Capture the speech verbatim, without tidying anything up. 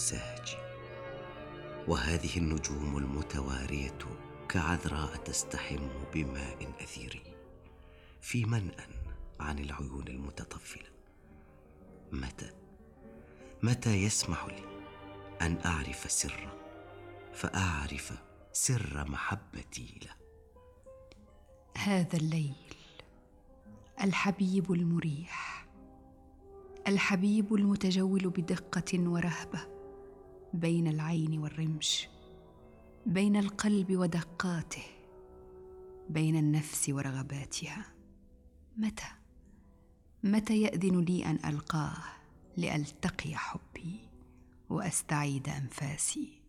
ساهجي، وهذه النجوم المتوارية كعذراء تستحم بماء أثير في منأى عن العيون المتطفلة. متى متى يسمح لي أن أعرف سره فأعرف سر محبتي له؟ هذا الليل الحبيب المريح، الحبيب المتجول بدقة ورهبة بين العين والرمش، بين القلب ودقاته، بين النفس ورغباتها. متى متى يأذن لي أن ألقاه لألتقي حبي وأستعيد أنفاسي؟